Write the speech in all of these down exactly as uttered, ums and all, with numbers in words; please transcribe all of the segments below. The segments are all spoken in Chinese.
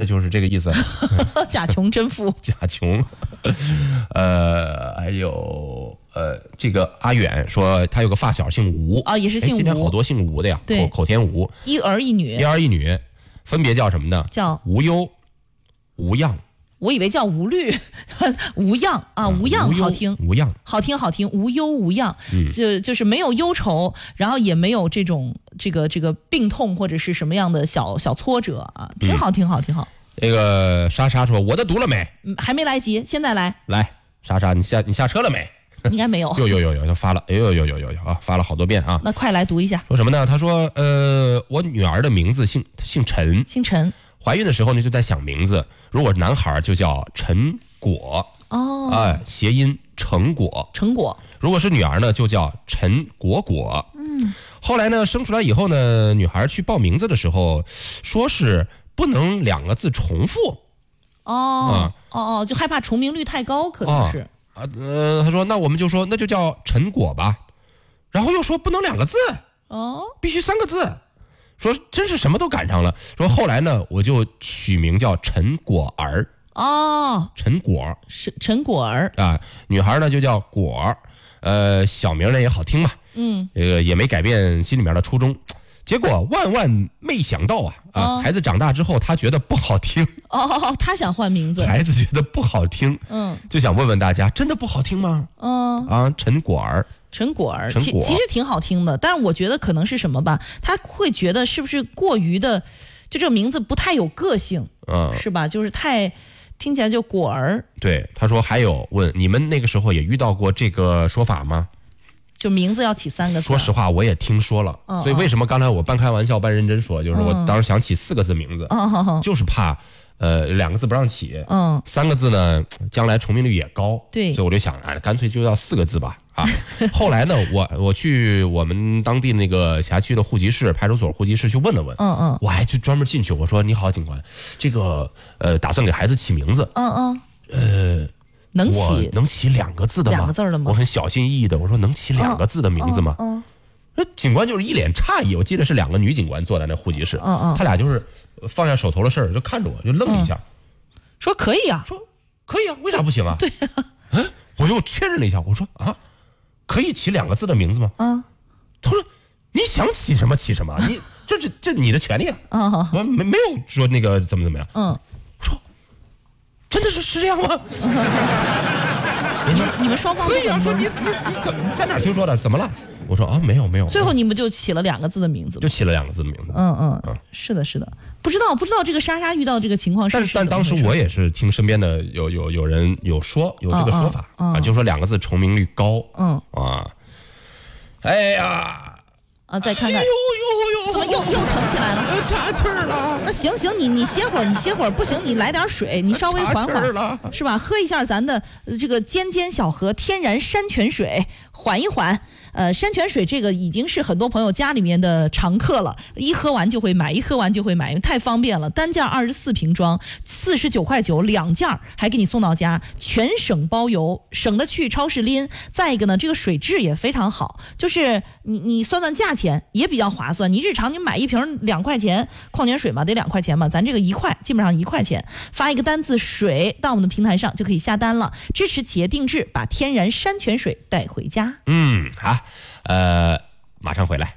就是这个意思。 贾琼真富， 贾琼，呃，还有呃，这个阿远说他有个发小姓吴啊，也是姓吴。 今天好多姓吴的呀， 对， 口口天吴， 一儿一女， 一儿一女，分别叫什么呢？ 叫无忧、无恙。 我以为叫无虑，无恙啊，无恙好听， 无恙好听好听，无忧无恙， 嗯、 就就是没有忧愁，然后也没有这种这个这个病痛或者是什么样的小小挫折啊，挺好挺好挺好。 那个莎莎说：“我的读了没？ 嗯，还没来及，现在来。 来，莎莎，你下你下车了没？ 应该没有。 有有有有，他发了，哎呦呦呦呦呦啊，发了好多遍啊。 那快来读一下。 说什么呢？他说：呃，我女儿的名字姓姓陈， 姓陈。 怀孕的时候呢，就在想名字，如果男孩就叫陈果， 哦， 哎、呃，谐音成果， 成果。 如果是女儿呢，就叫陈果果。 嗯。 后来呢，生出来以后呢，女孩去报名字的时候，说是不能两个字重复。 哦、 嗯、 哦哦，就害怕重名率太高，可能是。 啊、呃，他说那我们就说那就叫陈果吧，然后又说不能两个字， 哦， 必须三个字。说真是什么都赶上了。说后来呢，我就取名叫陈果儿。 哦， 陈果是陈果儿啊，女孩呢就叫果儿，呃，小名呢也好听嘛， 嗯， 这个也没改变心里面的初衷。结果万万没想到啊啊， 哦、 孩子长大之后，他觉得不好听。 哦哦哦，他想换名字。 孩子觉得不好听， 嗯， 就想问问大家，真的不好听吗？ 嗯啊，陈果儿。 陈果儿， 其其实挺好听的，但是我觉得可能是什么吧，他会觉得是不是过于的，就这个名字不太有个性， 嗯， 是吧？就是太听起来就果儿。 对，他说还有问你们那个时候也遇到过这个说法吗？ 就名字要起三个字。 说实话，我也听说了， 嗯、 所以为什么刚才我半开玩笑半认真说，就是我当时想起四个字名字， 嗯、 就是怕。呃，两个字不让起， 嗯， 三个字呢，将来重名率也高， 对， 所以我就想，哎，干脆就要四个字吧，啊。后来呢，我我去我们当地那个辖区的户籍室、派出所户籍室去问了问， 嗯嗯， 我还去专门进去，我说你好，警官，这个呃，打算给孩子起名字， 嗯嗯， 呃， 能起能起两个字的吗？ 两个字的吗？ 我很小心翼翼的，我说能起两个字的名字吗？ 嗯。嗯那警官就是一脸诧异，我记得是两个女警官坐在那户籍室， 嗯嗯， 他俩就是放下手头的事儿，就看着我，就愣了一下， 嗯、说可以啊， 说可以啊，为啥不行啊？ 对啊， 嗯，我又确认了一下，我说啊，可以起两个字的名字吗？ 嗯， 他说你想起什么起什么，你这这这你的权利啊， 嗯， 我没没有说那个怎么怎么样， 嗯， 我说真的是是这样吗？ 你你们双方可以啊，说你你你怎么在哪儿听说的？怎么了？我说啊，没有没有。 最后你们就起了两个字的名字， 就起了两个字的名字。 嗯嗯嗯，是的，是的，不知道不知道这个莎莎遇到这个情况是， 但但当时我也是听身边的有有有人有说有这个说法、 嗯嗯、 啊，就说两个字重名率高。 嗯啊，哎呀啊，再看看， 哎呦呦呦， 怎么又又疼起来了？ 岔气儿了。 那行行，你你歇会儿，你歇会儿，不行你来点水，你稍微缓缓，是吧？喝一下咱的这个尖尖小河天然山泉水，缓一缓。呃，山泉水这个已经是很多朋友家里面的常客了，一喝完就会买，一喝完就会买，太方便了。单件二十四瓶装，四十九块九，两件还给你送到家，全省包邮，省得去超市拎。再一个呢，这个水质也非常好，就是你你算算价钱也比较划算。你日常你买一瓶两块钱矿泉水嘛，得两块钱嘛，咱这个一块，基本上一块钱。发一个单字水到我们的平台上就可以下单了，支持企业定制，把天然山泉水带回家。 嗯，好。呃，马上回来。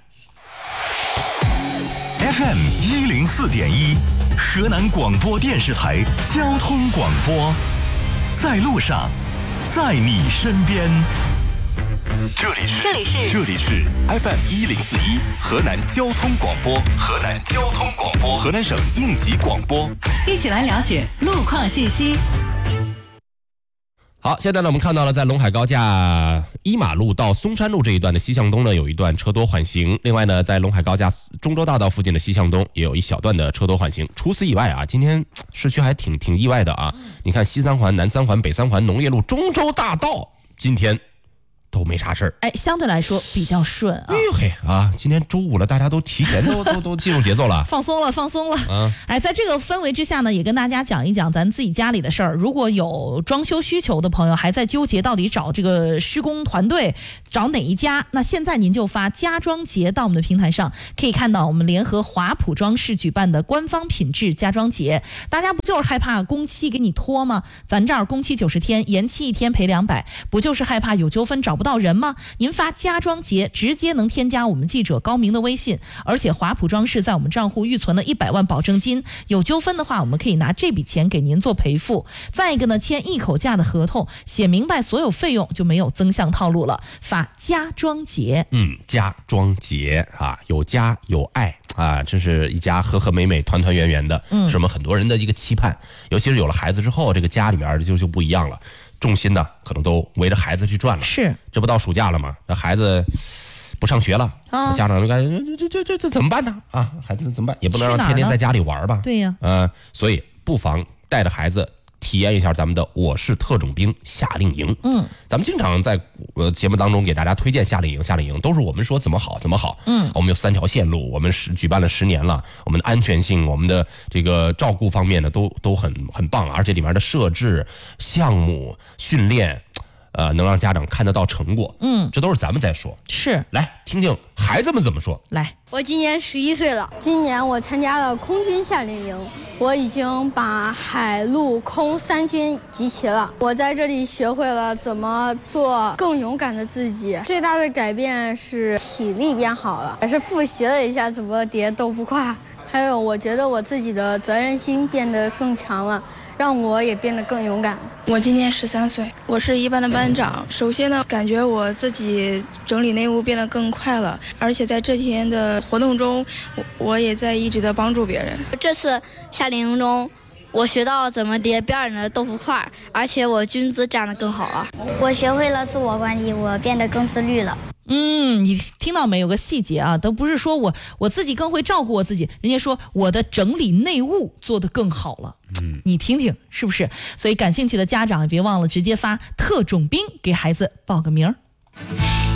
F M 一零四点一，河南广播电视台交通广播，在路上，在你身边。这里是这里是这里是 F M 一零四一，河南交通广播，河南交通广播，河南省应急广播， 一起来了解路况信息。 好，现在呢，我们看到了在陇海高架一马路到松山路这一段的西向东呢，有一段车多缓行。另外呢，在陇海高架中州大道附近的西向东也有一小段的车多缓行。除此以外啊，今天市区还挺挺意外的啊。你看西三环、南三环、北三环、农业路、中州大道，今天都没啥事儿， 哎，相对来说比较顺啊。 哎呦嘿啊，今天周五了，大家都提前都都都进入节奏了， 放松了，放松了。啊，哎，在这个氛围之下呢，也跟大家讲一讲咱自己家里的事儿。如果有装修需求的朋友，还在纠结到底找这个施工团队找哪一家，那现在您就发家装节到我们的平台上，可以看到我们联合华普装饰举办的官方品质家装节。大家不就是害怕工期给你拖吗？咱这儿工期九十天，延期一天赔两百，不就是害怕有纠纷找不到人吗？您发家装节直接能添加我们记者高明的微信，而且华普装饰在我们账户预存了一百万保证金，有纠纷的话我们可以拿这笔钱给您做赔付。再一个呢，签一口价的合同，写明白所有费用，就没有增项套路了。发家装节， 嗯，家装节啊，有家有爱啊，这是一家和和美美、团团圆圆的，嗯，是我们很多人的一个期盼。尤其是有了孩子之后，这个家里面就就不一样了。重心呢，可能都围着孩子去转了。是，这不到暑假了吗？那孩子不上学了，啊、家长就该这这这这这怎么办呢？啊，孩子怎么办？也不能让天天在家里玩吧？对呀，呃，所以不妨带着孩子体验一下咱们的我是特种兵夏令营。嗯，咱们经常在呃节目当中给大家推荐夏令营，夏令营都是我们说怎么好怎么好。嗯，我们有三条线路，我们是举办了十年了，我们的安全性、我们的这个照顾方面呢，都都很很棒，而且里面的设置、项目、训练。呃，能让家长看得到成果，嗯，这都是咱们在说。是，来听听孩子们怎么说。来， 我今年十一岁了，今年我参加了空军夏令营，我已经把海陆空三军集齐了。我在这里学会了怎么做更勇敢的自己，最大的改变是体力变好了，也是复习了一下怎么叠豆腐块。还有，我觉得我自己的责任心变得更强了，让我也变得更勇敢。 我今年十三岁，我是一班的班长。首先呢，感觉我自己整理内务变得更快了，而且在这天的活动中，我我也在一直的帮助别人。 这次夏令营中，我学到怎么叠标准的豆腐块，而且我军姿站得更好了。 我学会了自我管理，我变得更自律了。 嗯，你听到没有个细节啊，都不是说我我自己更会照顾我自己，人家说我的整理内务做得更好了。嗯，你听听是不是？所以感兴趣的家长也别忘了直接发特种兵给孩子报个名儿。